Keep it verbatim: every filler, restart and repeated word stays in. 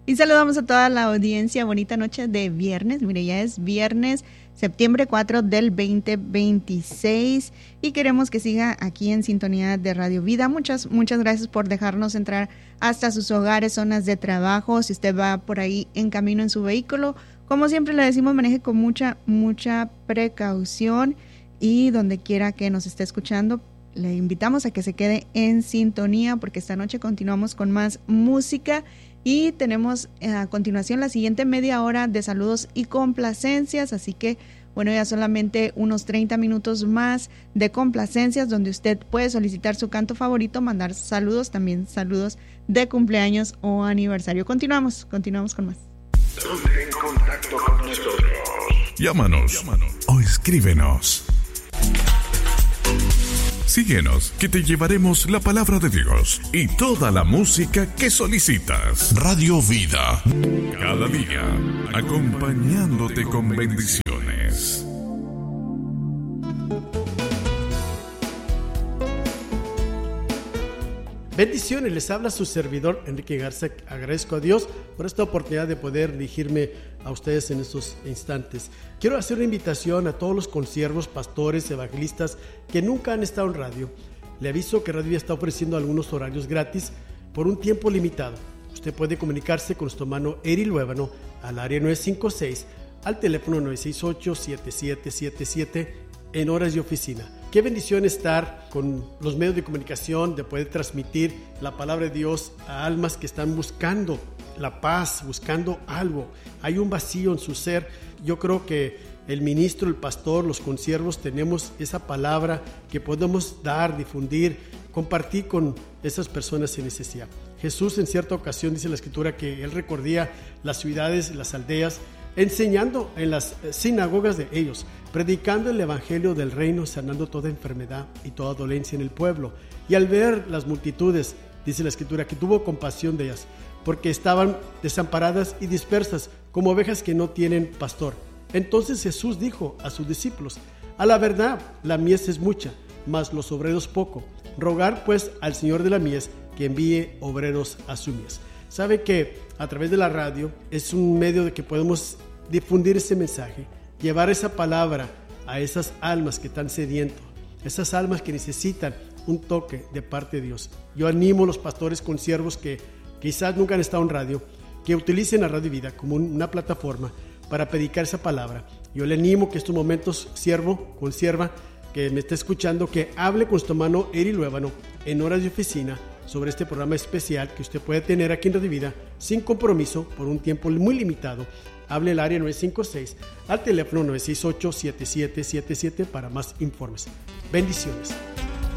Y saludamos a toda la audiencia. Bonita noche de viernes. Mire, ya es viernes, septiembre cuatro del veinte veintiséis. Y queremos que siga aquí en sintonía de Radio Vida. Muchas, muchas gracias por dejarnos entrar hasta sus hogares, zonas de trabajo. Si usted va por ahí en camino en su vehículo, como siempre le decimos, maneje con mucha, mucha precaución. Y donde quiera que nos esté escuchando, le invitamos a que se quede en sintonía, porque esta noche continuamos con más música. Y tenemos a continuación la siguiente media hora de saludos y complacencias, así que bueno, ya solamente unos treinta minutos más de complacencias donde usted puede solicitar su canto favorito, mandar saludos, también saludos de cumpleaños o aniversario. Continuamos, continuamos con más. Ponte en contacto con nosotros. Llámanos, Llámanos o escríbenos. Síguenos, que te llevaremos la palabra de Dios y toda la música que solicitas. Radio Vida, cada día, acompañándote con bendiciones. Bendiciones, les habla su servidor Enrique Garza. Agradezco a Dios por esta oportunidad de poder dirigirme a ustedes en estos instantes. Quiero hacer una invitación a todos los consiervos, pastores, evangelistas que nunca han estado en radio. Le aviso que Radio Vida está ofreciendo algunos horarios gratis por un tiempo limitado. Usted puede comunicarse con nuestro hermano Eri Luébano al área nueve cinco seis, al teléfono nueve seis ocho, siete siete siete siete en horas de oficina. Qué bendición estar con los medios de comunicación, de poder transmitir la palabra de Dios a almas que están buscando la paz, buscando algo. Hay un vacío en su ser. Yo creo que el ministro, el pastor, los consiervos tenemos esa palabra que podemos dar, difundir, compartir con esas personas en necesidad. Jesús en cierta ocasión dice en la Escritura que Él recorría las ciudades, las aldeas, enseñando en las sinagogas de ellos, predicando el evangelio del reino, sanando toda enfermedad y toda dolencia en el pueblo. Y al ver las multitudes, dice la Escritura, que tuvo compasión de ellas, porque estaban desamparadas y dispersas, como ovejas que no tienen pastor. Entonces Jesús dijo a sus discípulos: a la verdad, la mies es mucha, mas los obreros poco. Rogar pues al Señor de la mies que envíe obreros a su mies. Sabe que a través de la radio es un medio de que podemos difundir ese mensaje, llevar esa palabra a esas almas que están sedientas, esas almas que necesitan un toque de parte de Dios. Yo animo a los pastores consiervos que quizás nunca han estado en radio, que utilicen la Radio Vida como una plataforma para predicar esa palabra. Yo le animo que estos momentos, siervo, consierva, que me está escuchando, que hable con nuestro hermano Eri Luébano en horas de oficina sobre este programa especial que usted puede tener aquí en Radio Vida sin compromiso por un tiempo muy limitado. Hable el área nueve cinco seis al teléfono nueve seis ocho, siete siete siete siete para más informes. Bendiciones.